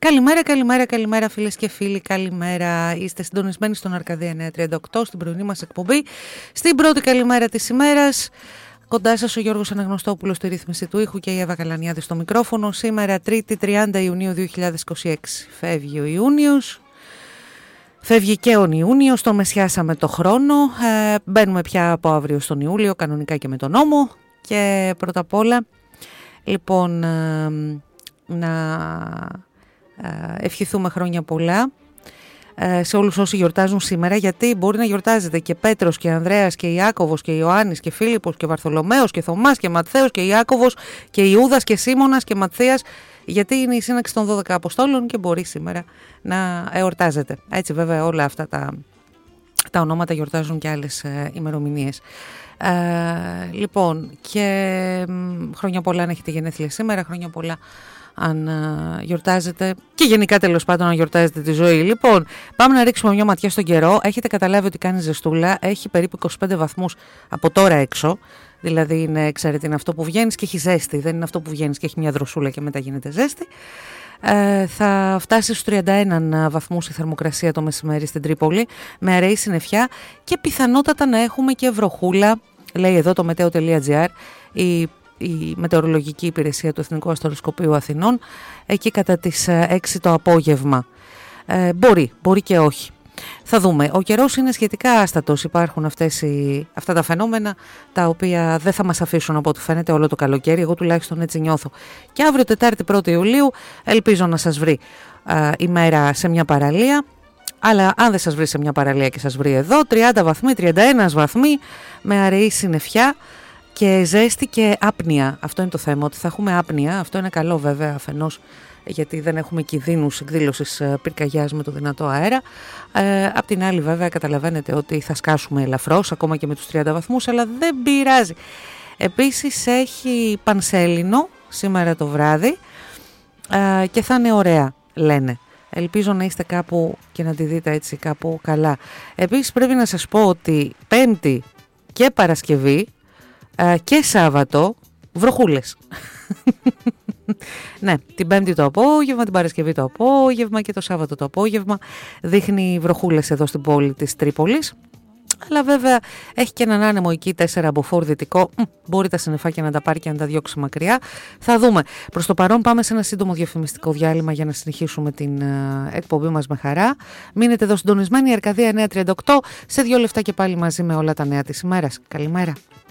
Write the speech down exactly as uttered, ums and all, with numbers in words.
Καλημέρα, καλημέρα, καλημέρα φίλες και φίλοι, καλημέρα. Είστε συντονισμένοι στον Αρκαδία εννιακόσια τριάντα οκτώ, στην πρωινή μας εκπομπή, στην πρώτη καλημέρα της ημέρας. Κοντά σας ο Γιώργος Αναγνωστόπουλος στη ρύθμιση του ήχου και η Εύα Καλανιάδη στο μικρόφωνο. Σήμερα Τρίτη τριάντα Ιουνίου δύο χιλιάδες είκοσι έξι. Φεύγει ο Ιούνιος. Φεύγει και ο Ιούνιος, τον μεσιάσαμε το χρόνο. Ε, μπαίνουμε πια από αύριο στον Ιούλιο, κανονικά και με τον νόμο. Και πρώτα απ' όλα, λοιπόν, ε, να ε, ευχηθούμε χρόνια πολλά ε, σε όλους όσοι γιορτάζουν σήμερα, γιατί μπορεί να γιορτάζετε και Πέτρος και Ανδρέας και Ιάκωβος και Ιωάννης και Φίλιππος και Βαρθολομαίος και Θωμάς και Ματθαίος και Ιάκωβος και Ιούδας και Σίμωνας και Ματθίας, γιατί είναι η σύναξη των δώδεκα Αποστόλων και μπορεί σήμερα να εορτάζετε. Έτσι βέβαια όλα αυτά τα, τα ονόματα γιορτάζουν και άλλες ε, ημερομηνίες. Ε, λοιπόν, και χρόνια πολλά αν έχετε γενέθλια σήμερα, χρόνια πολλά αν uh, γιορτάζετε και γενικά τέλος πάντων αν γιορτάζετε τη ζωή. Λοιπόν, πάμε να ρίξουμε μια ματιά στον καιρό. Έχετε καταλάβει ότι κάνει ζεστούλα, έχει περίπου είκοσι πέντε βαθμούς από τώρα έξω. Δηλαδή είναι, ξέρετε, είναι αυτό που βγαίνεις και έχει ζέστη. Δεν είναι αυτό που βγαίνεις και έχει μια δροσούλα και μετά γίνεται ζέστη. Ε, θα φτάσει στους τριάντα ένα βαθμούς η θερμοκρασία το μεσημέρι στην Τρίπολη, με αραιή συννεφιά και πιθανότατα να έχουμε και βροχούλα, λέει εδώ το μετέο τελεία τζι άρ, η η μετεωρολογική υπηρεσία του Εθνικού Αστροσκοπείου Αθηνών, εκεί κατά τις έξι το απόγευμα. Ε, μπορεί, μπορεί και όχι. Θα δούμε. Ο καιρός είναι σχετικά άστατος. Υπάρχουν αυτές οι, αυτά τα φαινόμενα τα οποία δεν θα μας αφήσουν από ό,τι φαίνεται όλο το καλοκαίρι. Εγώ τουλάχιστον έτσι νιώθω. Και αύριο Τετάρτη πρώτη Ιουλίου ελπίζω να σας βρει ε, η μέρα σε μια παραλία. Αλλά αν δεν σας βρει σε μια παραλία και σας βρει εδώ, τριάντα βαθμοί, τριάντα ένα βαθμοί με αραιή συννεφιά και ζέστη και άπνοια. Αυτό είναι το θέμα, ότι θα έχουμε άπνοια. Αυτό είναι καλό βέβαια αφενός, γιατί δεν έχουμε κινδύνους εκδήλωσης πυρκαγιάς με το δυνατό αέρα. Ε, απ' την άλλη βέβαια καταλαβαίνετε ότι θα σκάσουμε ελαφρώς ακόμα και με τους τριάντα βαθμούς, αλλά δεν πειράζει. Επίσης έχει πανσέλινο σήμερα το βράδυ ε, και θα είναι ωραία, λένε. Ελπίζω να είστε κάπου και να τη δείτε έτσι κάπου καλά. Επίσης πρέπει να σας πω ότι Πέμπτη και Παρασκευή και Σάββατο βροχούλες. Ναι, την Πέμπτη το απόγευμα, την Παρασκευή το απόγευμα και το Σάββατο το απόγευμα δείχνει βροχούλες εδώ στην πόλη της Τρίπολης. Αλλά βέβαια έχει και έναν άνεμο εκεί τέσσερα από φόρ δυτικό. Μπορεί τα συννεφάκια να τα πάρει και να τα διώξει μακριά. Θα δούμε. Προς το παρόν πάμε σε ένα σύντομο διαφημιστικό διάλειμμα για να συνεχίσουμε την uh, εκπομπή μας με χαρά. Μείνετε εδώ συντονισμένοι, Αρκαδία εννιακόσια τριάντα οκτώ. Σε δύο λεφτά και πάλι μαζί με όλα τα νέα της ημέρας. Καλημέρα.